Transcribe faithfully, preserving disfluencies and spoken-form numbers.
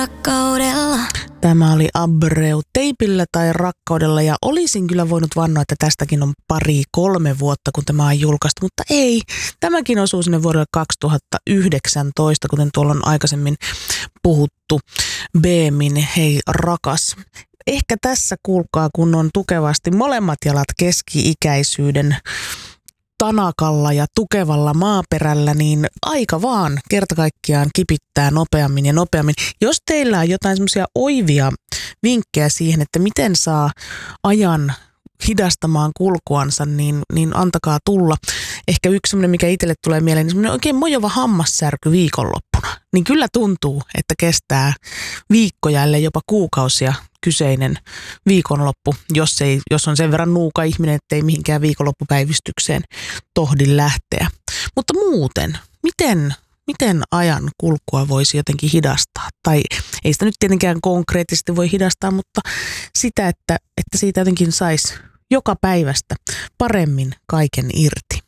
Rakkaudella. Tämä oli Abreu teipillä tai rakkaudella ja olisin kyllä voinut vannoa, että tästäkin on pari kolme vuotta, kun tämä on julkaistu, mutta ei. Tämäkin osuu sinne vuodelle kaksituhattayhdeksäntoista, kuten tuolla on aikaisemmin puhuttu. Beemin Hei rakas. Ehkä tässä kuulkaa, kun on tukevasti molemmat jalat keski-ikäisyyden tanakalla ja tukevalla maaperällä, niin aika vaan kerta kaikkiaan kipittää nopeammin ja nopeammin. Jos teillä on jotain semmoisia oivia vinkkejä siihen, että miten saa ajan hidastamaan kulkuansa, niin, niin antakaa tulla. Ehkä yksi semmoinen, mikä itselle tulee mieleen, niin semmoinen oikein mojova hammassärky viikonloppuna. Niin kyllä tuntuu, että kestää viikkoja, ellei jopa kuukausia kyseinen viikonloppu, jos, ei, jos on sen verran nuuka ihminen, ettei mihinkään viikonloppupäivystykseen tohdi lähteä. Mutta muuten, miten, miten ajan kulkua voisi jotenkin hidastaa? Tai ei sitä nyt tietenkään konkreettisesti voi hidastaa, mutta sitä, että, että siitä jotenkin saisi joka päivästä paremmin kaiken irti.